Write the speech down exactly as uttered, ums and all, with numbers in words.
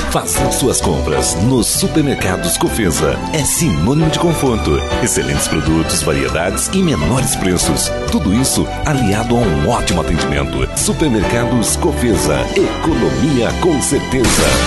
Fazer suas compras nos supermercados Cofesa é sinônimo de conforto, excelentes produtos, variedades e menores preços. Tudo isso aliado a um ótimo atendimento. Supermercados Cofesa, economia com certeza.